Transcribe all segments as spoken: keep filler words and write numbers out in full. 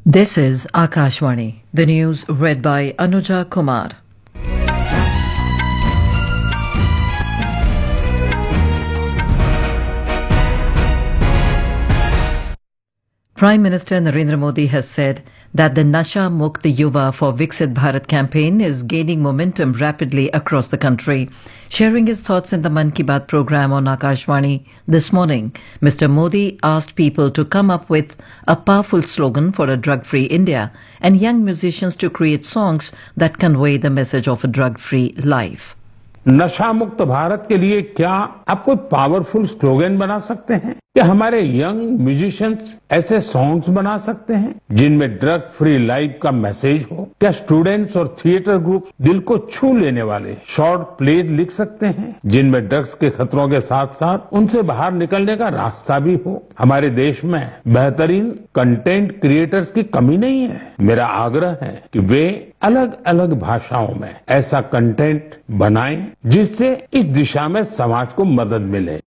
This is Akashvani, the news read by Anuja Kumar. Prime Minister Narendra Modi has said that the Nasha Mukt Yuva for Viksit Bharat campaign is gaining momentum rapidly across the country. Sharing his thoughts in the Man Ki Baat program on Akashvani this morning, Mister Modi asked people to come up with a powerful slogan for a drug-free India and young musicians to create songs that convey the message of a drug-free life. नशा मुक्त भारत के लिए क्या आप कोई powerful slogan बना सकते हैं? क्या हमारे यंग म्यूजिशियंस ऐसे सॉन्ग्स बना सकते हैं जिनमें ड्रग फ्री लाइफ का मैसेज हो? क्या स्टूडेंट्स और थिएटर ग्रुप दिल को छू लेने वाले शॉर्ट प्ले लिख सकते हैं जिनमें ड्रग्स के खतरों के साथ साथ उनसे बाहर निकलने का रास्ता भी हो? हमारे देश में बेहतरीन कंटेंट क्रिएटर्स की कमी नहीं है। मेरा आग्रह है कि वे अलग अलग भाषाओं में ऐसा कंटेंट बनाएं जिससे इस दिशा में समाज को मदद मिले।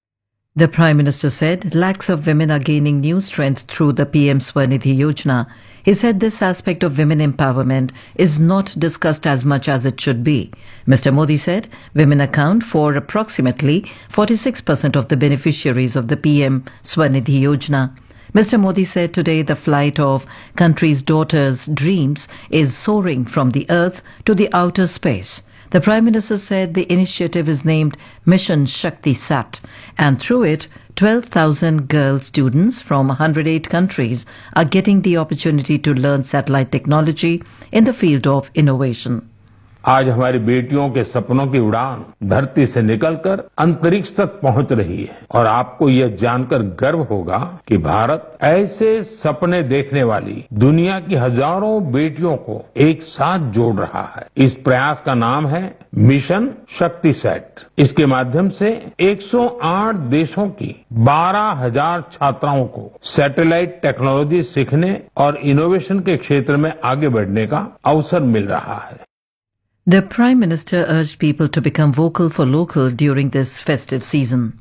The Prime Minister said lakhs of women are gaining new strength through the P M Swanidhi Yojana. He said this aspect of women empowerment is not discussed as much as it should be. Mister Modi said women account for approximately forty-six percent of the beneficiaries of the P M Swanidhi Yojana. Mister Modi said today the flight of country's daughters' dreams is soaring from the earth to the outer space. The Prime Minister said the initiative is named Mission Shakti Sat, and through it, twelve thousand girl students from one hundred eight countries are getting the opportunity to learn satellite technology in the field of innovation. आज हमारी बेटियों के सपनों की उड़ान धरती से निकलकर अंतरिक्ष तक पहुंच रही है और आपको यह जानकर गर्व होगा कि भारत ऐसे सपने देखने वाली दुनिया की हजारों बेटियों को एक साथ जोड़ रहा है। इस प्रयास का नाम है मिशन शक्ति सेट। इसके माध्यम से एक सौ आठ देशों की बारह हजार छात्राओं को सैटेलाइट टेक्नोलॉजी सीखने और इनोवेशन के क्षेत्र में आगे बढ़ने का अवसर मिल रहा है। The Prime Minister urged people to become vocal for local during this festive season.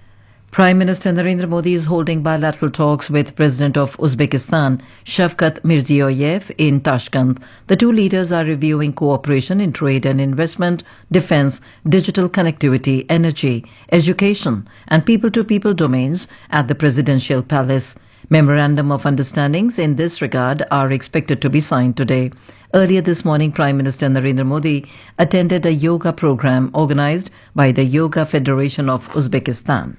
Prime Minister Narendra Modi is holding bilateral talks with President of Uzbekistan, Shavkat Mirziyoyev, in Tashkent. The two leaders are reviewing cooperation in trade and investment, defense, digital connectivity, energy, education, and people-to-people domains at the Presidential Palace. Memorandum of understandings in this regard are expected to be signed today. Earlier this morning, Prime Minister Narendra Modi attended a yoga program organized by the Yoga Federation of Uzbekistan.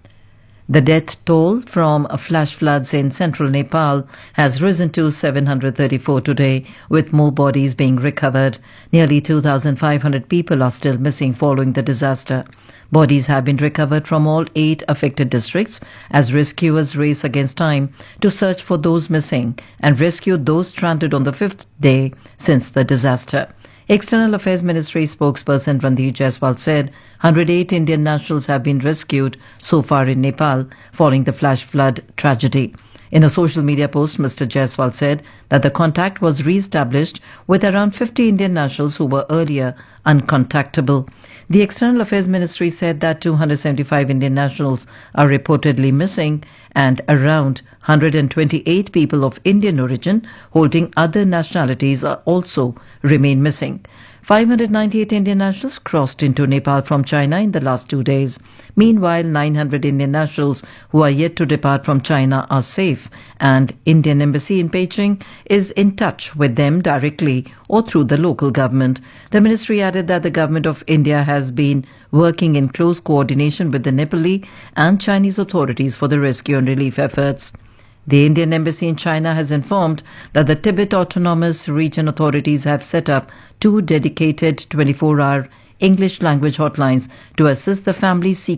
The death toll from flash floods in central Nepal has risen to seven hundred thirty-four today, with more bodies being recovered. Nearly two thousand five hundred people are still missing following the disaster. Bodies have been recovered from all eight affected districts as rescuers race against time to search for those missing and rescue those stranded on the fifth day since the disaster. External Affairs Ministry spokesperson Randhir Jaiswal said one hundred eight Indian nationals have been rescued so far in Nepal following the flash flood tragedy. In a social media post, Mister Jaiswal said that the contact was re-established with around fifty Indian nationals who were earlier uncontactable. The External Affairs Ministry said that two hundred seventy-five Indian nationals are reportedly missing and around one hundred twenty-eight people of Indian origin holding other nationalities are also remain missing. five hundred ninety-eight Indian nationals crossed into Nepal from China in the last two days. Meanwhile, nine hundred Indian nationals who are yet to depart from China are safe, and Indian Embassy in Beijing is in touch with them directly or through the local government. The ministry added that the government of India has been working in close coordination with the Nepali and Chinese authorities for the rescue and relief efforts. The Indian Embassy in China has informed that the Tibet Autonomous Region authorities have set up two dedicated twenty-four hour English language hotlines to assist the families seeking